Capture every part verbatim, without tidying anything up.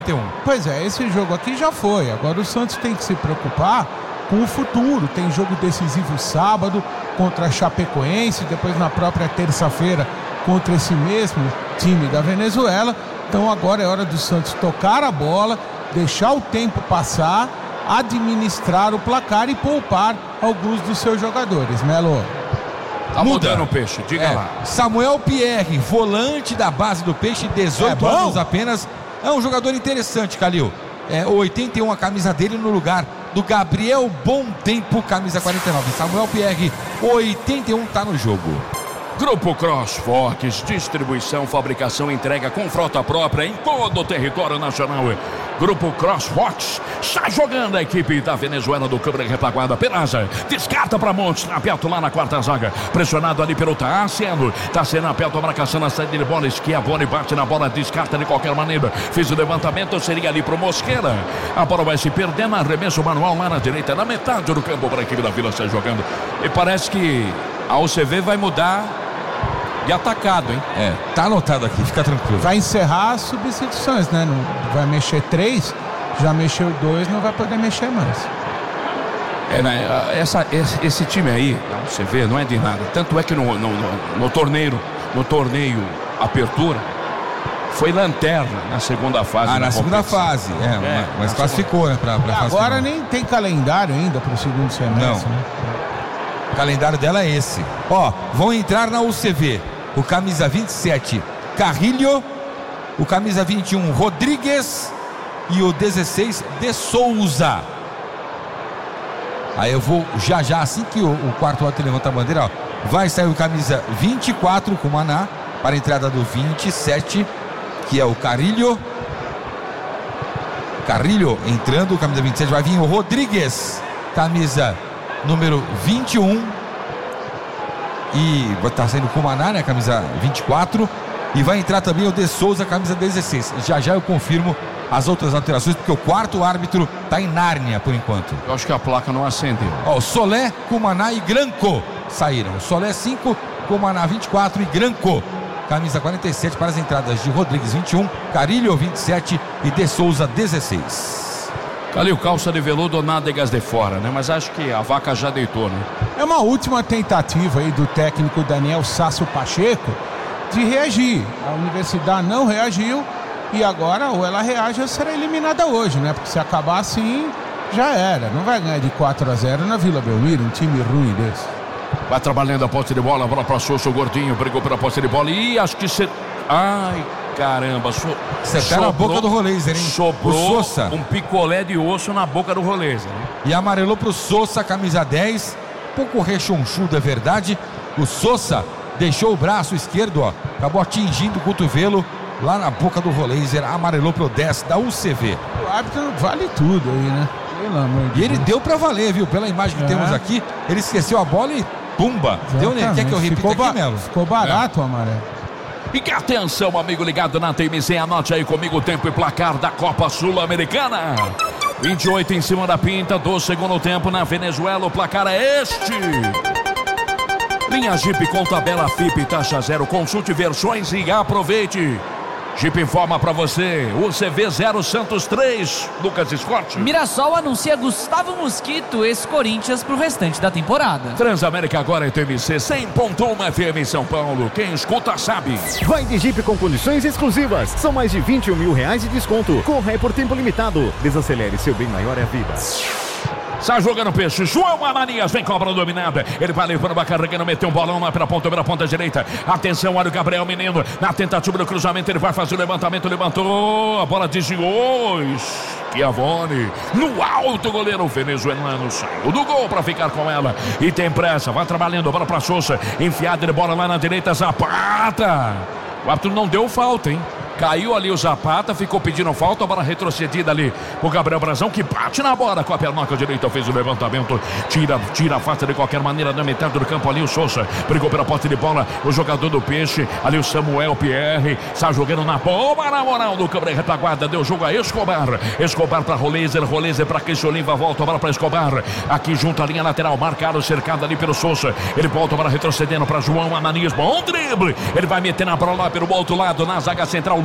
Pois é, esse jogo aqui já foi. Agora o Santos tem que se preocupar com o futuro. Tem jogo decisivo sábado contra a Chapecoense, depois na própria terça-feira contra esse mesmo time da Venezuela. Então agora é hora do Santos tocar a bola, deixar o tempo passar, administrar o placar e poupar alguns dos seus jogadores. Melo. Tá mudando o Peixe, diga é. lá. Samuel Pierre, volante da base do Peixe, dezoito é anos apenas. É um jogador interessante, Calil. É o oitenta e um, a camisa dele no lugar do Gabriel Bom Tempo, camisa quarenta e nove. Samuel Pierre, oitenta e um, tá no jogo. Grupo CrossFox, distribuição, fabricação e entrega com frota própria em todo o território nacional. Grupo CrossFox, está jogando a equipe da Venezuela do Câmara Retaguarda. Peraza, descarta para Montes, aperto lá na quarta zaga, pressionado ali pelo Tassiano. Tassiano aperta a marcação na saída de bola, Schiavone bate na bola, descarta de qualquer maneira. Fez o levantamento, seria ali pro Mosqueira. A bola vai se perdendo, arremesso manual lá na direita, na metade do campo para a equipe da Vila está jogando. E parece que a U C V vai mudar de atacado, hein? É, tá anotado aqui, fica tranquilo. Vai encerrar as substituições, né? Não vai mexer três, já mexeu dois, não vai poder mexer mais. É, né? Essa, esse, esse time aí, você vê, não é de nada. Tanto é que no, no, no, no torneio, no torneio Apertura, foi lanterna na segunda fase. Ah, na segunda fase, é, é mas classificou, segunda... né? Pra, pra fase agora final. Nem tem calendário ainda pro segundo semestre, não. Né? O calendário dela é esse. Ó, vão entrar na U C V o camisa vinte e sete, Carrilho, o camisa vinte e um, Rodrigues e o dezesseis, De Souza. Aí eu vou já já, assim que o, o quarto ato levanta a bandeira, ó, vai sair o camisa vinte e quatro com o Maná para a entrada do vinte e sete, que é o Carrilho. Carrilho entrando, camisa vinte e sete, vai vir o Rodrigues, camisa número vinte e um, e vai estar saindo com o Maná, né, camisa vinte e quatro, e vai entrar também o De Souza, camisa dezesseis. Já já eu confirmo as outras alterações, porque o quarto árbitro está em Nárnia por enquanto. Eu acho que a placa não acendeu. Ó, o Solé, Cumaná e Granco saíram. O Solé cinco, Cumaná vinte e quatro e Granco, camisa quarenta e sete, para as entradas de Rodrigues vinte e um, Carilho vinte e sete e De Souza dezesseis. Calil, calça de veludo, nádegas de fora, né? Mas acho que a vaca já deitou, né? É uma última tentativa aí do técnico Daniel Sasso Pacheco de reagir. A Universidade não reagiu e agora ou ela reage ou será eliminada hoje, né? Porque se acabar assim, já era. Não vai ganhar de quatro a zero na Vila Belmiro, um time ruim desse. Vai trabalhando a posse de bola, bola para Souza, o gordinho brigou pela posse de bola e acho que você... Ai... Caramba, so, você tá na boca do Roleiser, hein? Sobrou o Sousa, um picolé de osso na boca do Roleiser, hein? E amarelou pro Sousa, camisa dez, pouco rechonchudo, é verdade. O Sousa deixou o braço esquerdo, ó, acabou atingindo o cotovelo lá na boca do Roleiser, amarelou pro dez da U C V. O árbitro vale tudo aí, né? Pelo amor de E ele Deus. deu pra valer, viu? Pela imagem que é. temos aqui, ele esqueceu a bola e pumba. Deu, né? Quer que eu repita ficou aqui, Melo? Ficou barato é. o amarelo. E atenção, amigo ligado na T M Z, anote aí comigo o tempo e placar da Copa Sul-Americana. vinte e oito em cima da pinta do segundo tempo na Venezuela, o placar é este. Linha Jeep com tabela F I P, taxa zero, consulte versões e aproveite. Jeep informa pra você, U C V zero Santos três, Lucas Escorte. Mirassol anuncia Gustavo Mosquito, ex-Corinthians, pro restante da temporada. Transamérica agora é T M C cem ponto um F M em São Paulo, quem escuta sabe. Vai de Jeep com condições exclusivas, são mais de vinte e um mil reais de desconto, corra é por tempo limitado, desacelere, seu bem maior é a vida. Sai jogando Peixe, João Ananias vem cobra dominada, ele vai levando uma carregando, meteu um bolão lá pela ponta, pela ponta direita, atenção, olha o Gabriel Menino, na tentativa do cruzamento, ele vai fazer o levantamento, levantou, a bola desviou, Schiavone, no alto, o goleiro venezuelano saiu do gol para ficar com ela, e tem pressa, vai trabalhando, a bola para Souza, enfiada de bola lá na direita, Zapata, o árbitro não deu falta, hein? Caiu ali o Zapata, ficou pedindo falta, a bola retrocedida ali o Gabriel Brazão, que bate na bola com a pernoca direita, fez o levantamento, tira, tira a face de qualquer maneira na metade do campo ali o Souza, brigou pela posse de bola, o jogador do Peixe, ali o Samuel Pierre, está jogando na bola, na moral do câmera retaguarda, deu jogo a Escobar, Escobar para Roleiser, Roleiser para Cristioliva, volta a bola para Escobar, aqui junto à linha lateral, marcado, cercado ali pelo Souza, ele volta a bola retrocedendo para João Ananias, bom drible, ele vai meter na bola lá pelo outro lado, na zaga central,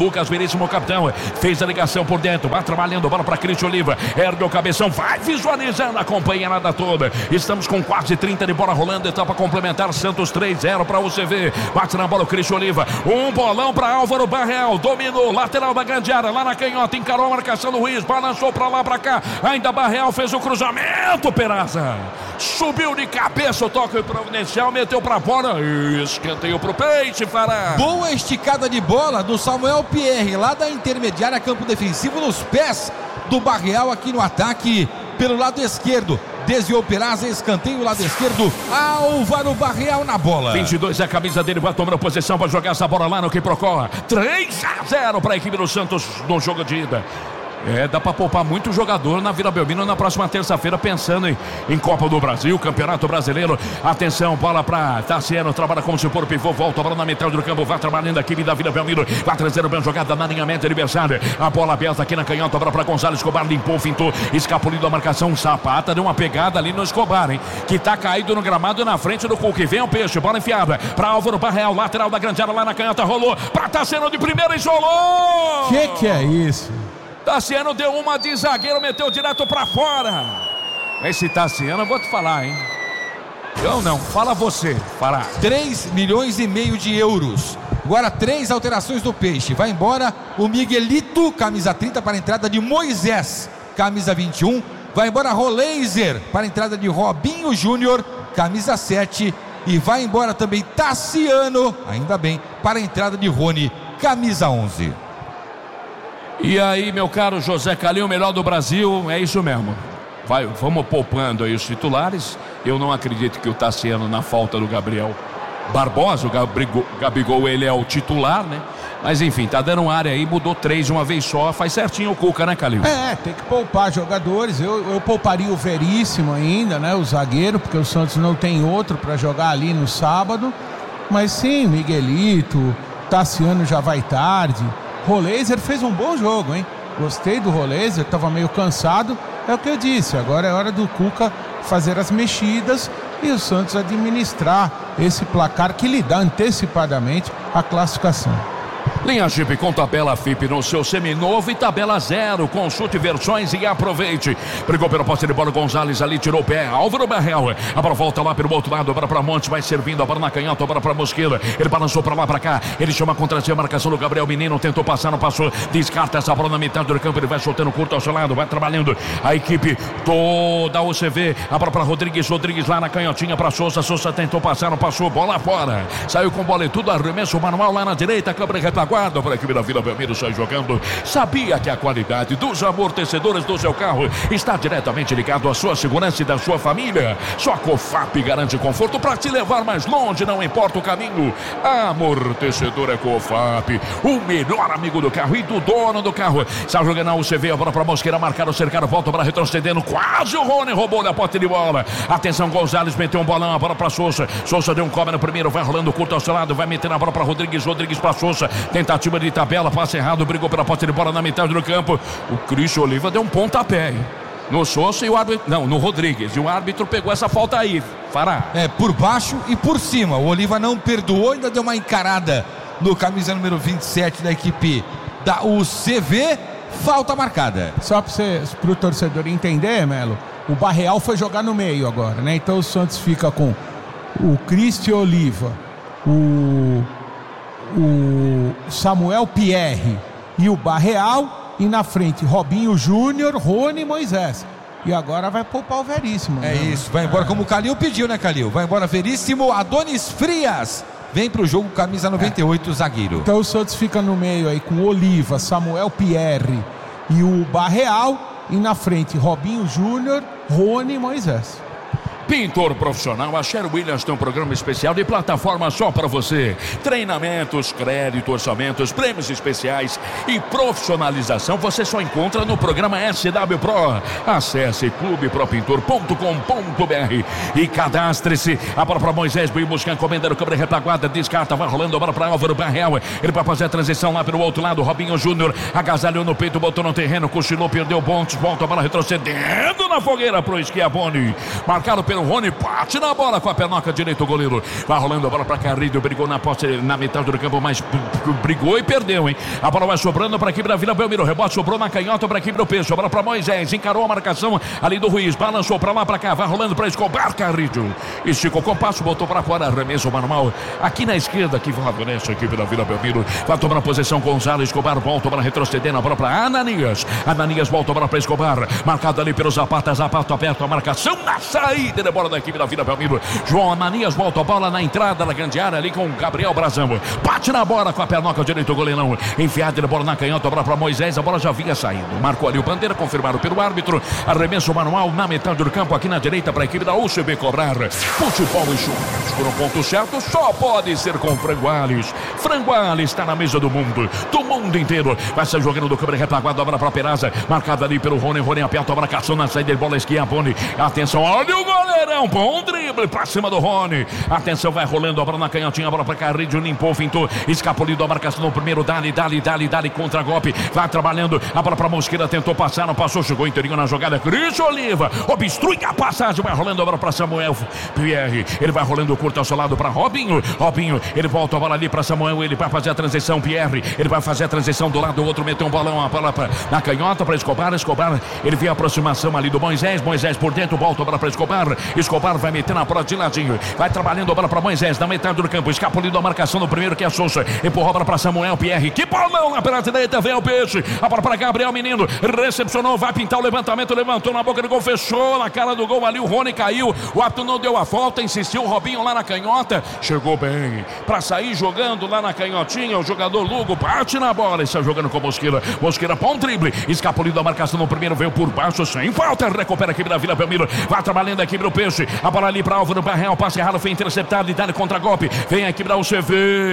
Lucas Veríssimo, capitão, fez a ligação por dentro, vai trabalhando, bola para Cristian Oliva, ergue o cabeção, vai visualizando, acompanha nada toda. Estamos com quase trinta de bola rolando, etapa complementar, Santos três a zero para o C V. Bate na bola o Cristian Oliva, um bolão para Álvaro Barreal, dominou, lateral da grande área, lá na canhota, encarou a marcação do Ruiz, balançou para lá, para cá, ainda Barreal fez o cruzamento, Peraza subiu de cabeça, o toque providencial, meteu para fora, escanteio pro Peixe, Fará. Boa esticada de bola do Samuel Pierre, lá da intermediária, campo defensivo, nos pés do Barreal aqui no ataque, pelo lado esquerdo. Desviou Peraza, escanteio, lado esquerdo, Álvaro Barreal na bola. vinte e dois é a camisa dele, vai tomando posição, vai jogar essa bola lá no Quiprocó. três a zero para a equipe do Santos no jogo de ida. É, dá pra poupar muito jogador na Vila Belmiro na próxima terça-feira, pensando em, em Copa do Brasil, Campeonato Brasileiro. Atenção, bola pra Tassiano, trabalha como se for pivô, volta a bola na metade do campo, vai trabalhando a equipe da Vila Belmiro, vai trazendo bem jogada na alinhamento adversário. A bola aberta aqui na canhota, bola pra Gonzalo Escobar, limpou, fintou, escapuliu da marcação, Zapata, deu uma pegada ali no Escobar, hein, que tá caído no gramado na frente do Cook. Vem o Peixe, bola enfiada pra Álvaro Barreal, lateral da grande área lá na canhota, rolou pra Tassiano de primeira, isolou! Que que é isso? Tassiano deu uma de zagueiro, meteu direto pra fora. Esse Tassiano eu vou te falar, hein? Eu não, fala você, Fará. três milhões e meio de euros. Agora três alterações do Peixe. Vai embora o Miguelito, camisa trinta, para a entrada de Moisés, camisa vinte e um. Vai embora Roleiser para a entrada de Robinho Júnior, camisa sete. E vai embora também Tassiano, ainda bem, para a entrada de Rony, camisa onze. E aí, meu caro José Calil, melhor do Brasil, é isso mesmo. Vai, vamos poupando aí os titulares. Eu não acredito que o Tassiano, na falta do Gabriel Barbosa, o Gabigol, Gabigol ele é o titular, né? Mas enfim, tá dando área aí, mudou três de uma vez só, faz certinho o Cuca, né, Calil? É, tem que poupar jogadores. Eu, eu pouparia o Veríssimo ainda, né? O zagueiro, porque o Santos não tem outro para jogar ali no sábado. Mas sim, Miguelito, Tassiano já vai tarde. Roleiser fez um bom jogo, hein? Gostei do Roleiser, tava meio cansado. É o que eu disse, agora é hora do Cuca fazer as mexidas e o Santos administrar esse placar que lhe dá antecipadamente a classificação. Linha Jeep com tabela F I P no seu seminovo e tabela zero. Consulte versões e aproveite. Brigou pela posse de bola, Gonzalez ali tirou o pé. Álvaro Barreal, a bola volta lá pelo outro lado, agora para Monte, vai servindo a bola na canhota, agora para Mosqueira. Ele balançou para lá, para cá. Ele chama contra si a marcação do Gabriel Menino, tentou passar, não passou. Descarta essa bola na metade do campo, ele vai soltando curto ao seu lado, vai trabalhando a equipe toda o C V. A bola para Rodrigues, Rodrigues lá na canhotinha para Souza. Souza tentou passar, não passou, bola fora. Saiu com bola e tudo, arremesso manual lá na direita, câmera retaguarda para a equipe da Vila Belmiro, sai jogando. Sabia que a qualidade dos amortecedores do seu carro está diretamente ligado à sua segurança e da sua família. Só a Cofap garante conforto para te levar mais longe, não importa o caminho. Amortecedor é Cofap, o melhor amigo do carro e do dono do carro. Sai jogando a U C V, a bola para Mosqueira, marcar o cercado, volta para retrocedendo, quase o Rony roubou-lhe a pote de bola. Atenção, Gonzalez meteu um bolão, a bola para Souza. Souza deu um cobre no primeiro, vai rolando curto ao seu lado, vai metendo a bola para Rodrigues, Rodrigues para Souza. Tentativa de tabela, passe errado, brigou pela posse de bola na metade do campo. O Cristian Oliva deu um pontapé, hein? No Souza e o árbitro, não, no Rodrigues, e o árbitro pegou essa falta aí, Fará. É, por baixo e por cima, o Oliva não perdoou, ainda deu uma encarada no camisa número vinte e sete da equipe da U C V, falta marcada. Só para o torcedor entender, Melo, o Barreal foi jogar no meio agora, né? Então o Santos fica com o Cristian Oliva, o o Samuel Pierre e o Barreal, e na frente Robinho Júnior, Rony e Moisés. E agora vai poupar o Veríssimo. É, né? Isso, vai embora como o Calil pediu, né, Calil? Vai embora Veríssimo, Adonis Frias vem pro jogo, camisa noventa e oito, é. Zagueiro. Então o Santos fica no meio aí com Oliva, Samuel Pierre e o Barreal, e na frente Robinho Júnior, Rony e Moisés. Pintor profissional, a Sher Williams tem um programa especial de plataforma só para você. Treinamentos, crédito, orçamentos, prêmios especiais e profissionalização você só encontra no programa S W Pro. Acesse clube pro pintor ponto com ponto b r e cadastre-se. A bola para Moisés, bem buscar encomenda no câmera retaguarda, descarta, vai rolando a bola para Álvaro Barreal. Ele vai fazer a transição lá pelo outro lado. Robinho Júnior agasalhou no peito, botou no terreno, cochilou, perdeu pontos, volta a bola retrocedendo na fogueira pro Schiavone. Marcado pelo pelo Rony, bate na bola com a pernoca direita o goleiro. Vai rolando a bola para Carrilho, brigou na posse na metade do campo, mas brigou e perdeu, hein? A bola vai sobrando para a equipe da Vila Belmiro. Rebote sobrou na canhota para a equipe do Peixe. A bola para Moisés, encarou a marcação ali do Ruiz, balançou para lá para cá, vai rolando para Escobar. Carrilho esticou com o passo, botou para fora, arremesso manual aqui na esquerda, que favorece a equipe da Vila Belmiro. Vai tomar a posição Gonzalo. Escobar volta para retroceder na bola para Ananias. Ananias volta a bola para Escobar, marcado ali pelo Zapata. Zapata aperta a marcação na saída da bola da equipe da Vila Belmiro. João Ananias volta a bola na entrada da grande área ali com o Gabriel Brazão. Bate na bola com a pernoca direita o goleirão. Enfiada a bola na canhota, a bola para Moisés. A bola já vinha saindo. Marcou ali o bandeira, confirmado pelo árbitro. Arremesso manual na metade do campo, aqui na direita para a equipe da U C B cobrar. Futebol e churrasco no ponto certo só pode ser com Franguales. Franguales está na mesa do mundo, do mundo inteiro. Vai ser jogando do câmera retaguarda, a bola para Peraza. Marcada ali pelo Rony. Rony aperta a marcação na saída de bola esquerda. Boni. Atenção, olha o goleirão. Bom drible para cima do Rony. Atenção, vai rolando a bola na canhotinha. A bola para Carrilho, limpou, fintou. Escapulido a marcação no primeiro. Dali, dali, dali, dali contra golpe. Vai trabalhando. A bola para Mosqueira, tentou passar, não passou. Chegou inteirinho na jogada. Cris Oliva obstrui a passagem. Vai rolando a bola para Samuel Pierre. Ele vai rolando curto ao seu lado para Robinho. Robinho, ele volta a bola ali para Samuel. Ele vai fazer a transição. Pierre, ele vai fazer a transição do lado do outro. Meteu um bolão, a bola pra, na canhota para Escobar. Escobar, ele vê a aproximação ali do Moisés. Moisés por dentro, volta a bola para Escobar. Escobar vai meter na bola de ladinho. Vai trabalhando a bola para Moisés na metade do campo. Escapulindo a marcação do primeiro, que é Souza. Empurrou a bola para Samuel Pierre. Que bolão na pela direita, vem o Peixe. A bola para Gabriel Menino. Recepcionou, vai pintar o levantamento. Levantou na boca do gol, fechou na cara do gol ali. O Rony caiu. O árbitro não deu a falta. Insistiu o Robinho lá na canhota. Chegou bem para sair jogando lá na canhotinha. O jogador Lugo bate na bola. Está jogando com Mosqueira. Mosqueira para um drible. Escapulindo a marcação no primeiro, veio por baixo sem falta. Recupera a equipe da Vila Belmiro. Vai trabalhando a equipe do Peixe. A bola ali para Álvaro Barreal. Passe errado, foi interceptado e dá contra golpe. Vem a equipe da U C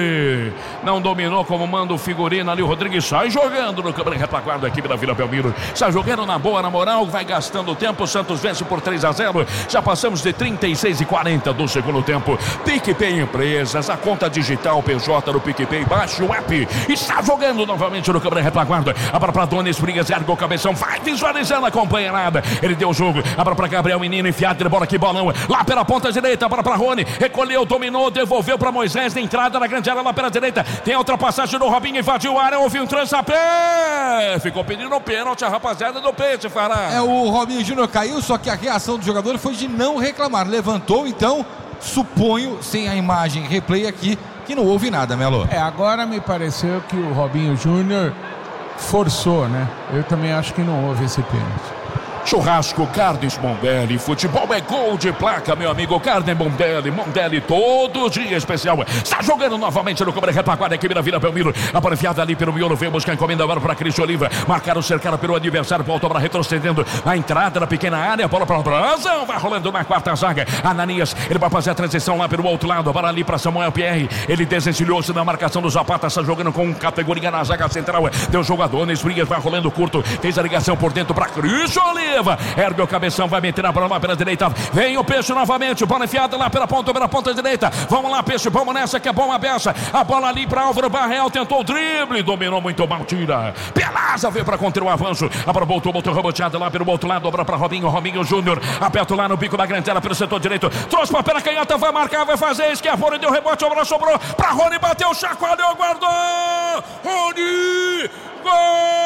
V. Não dominou como manda o figurino ali. O Rodrigues sai jogando no câmera retaguarda da equipe da Vila Belmiro. Está jogando na boa, na moral. Vai gastando tempo. O Santos vence por três a zero. Já passamos de trinta e seis e quarenta do segundo tempo. PicPay Empresas, a conta digital P J do PicPay. Baixe o app. Está jogando novamente no câmera retaguarda. A bola para Donis Frias. Ergue o cabeção. Vai visualizando a companheirada. Ele deu o jogo. A bola para Gabriel Menino. Enfiado de bola aqui. Bolão. Lá pela ponta direita. A bola para Rony. Recolheu, dominou, devolveu para Moisés. Na entrada na grande área lá pela direita. Tem a ultrapassagem do Robinho. Invadiu a área. Houve um trançapé. Ficou pedindo o pênalti a rapaziada do Peixe, Fará. É, o Robinho Júnior caiu, só que a reação do jogador foi de não reclamar. Levantou, então, suponho, sem a imagem replay aqui, que não houve nada, Melo. É, agora me pareceu que o Robinho Júnior forçou, né? Eu também acho que não houve esse pênalti. Churrasco Carnes Mondelli, futebol é gol de placa, meu amigo. Carne Mondelli, Mondelli todo dia especial. Está jogando novamente no câmera retaguarda, a equipe da Vila Belmiro. A bola enfiada ali pelo miolo, veio buscar encomenda agora para Cris Oliva. Marcaram, cercaram pelo adversário, voltou para retrocedendo na entrada da pequena área. A bola para o Brazão, vai rolando na quarta zaga. Ananias, ele vai fazer a transição lá pelo outro lado. A bola ali para Samuel Pierre. Ele desencilhou-se na marcação do Zapata, está jogando com categoria na zaga central. Deu jogador, Nesbrias vai rolando curto. Fez a ligação por dentro para Cris Oliva. Ergue o cabeção, vai meter a bola lá pela direita. Vem o Peixe novamente, bola enfiada lá pela ponta, pela ponta direita. Vamos lá, Peixe, vamos nessa que é bom a beça. A bola ali para Álvaro Barreal, tentou o drible, dominou muito mal, tira. Pelaza veio para conter o avanço. A bola voltou, voltou reboteada lá pelo outro lado. A bola para Robinho, Robinho Júnior. Aperto lá no bico da grande área pelo setor direito. Trouxe para pela canhota, vai marcar, vai fazer esquerda. Deu rebote, a bola sobrou para Rony, bateu, chacoalhou, guardou. Rony, gol!